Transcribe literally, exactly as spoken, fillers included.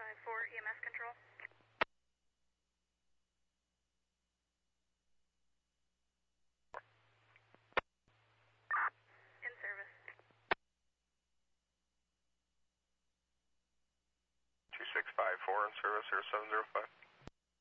five four, E M S control. In service. two six five four in service, zero seven zero five.